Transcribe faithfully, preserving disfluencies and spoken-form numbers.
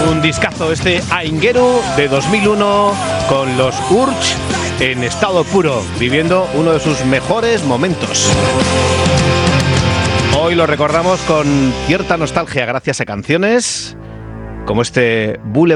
Un discazo este Aingeru de dos mil uno con los Urge en estado puro, viviendo uno de sus mejores momentos. Hoy lo recordamos con cierta nostalgia gracias a canciones como este Boulevard